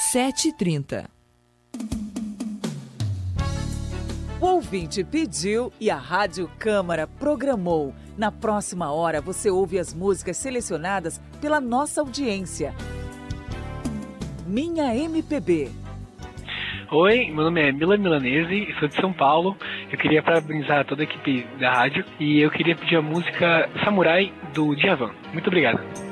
7h30. O ouvinte pediu e a Rádio Câmara programou. Na próxima hora você ouve as músicas selecionadas pela nossa audiência. Minha MPB. Oi, meu nome é Mila Milanese, sou de São Paulo. Eu queria parabenizar toda a equipe da rádio e eu queria pedir a música Samurai do Djavan. Muito obrigado.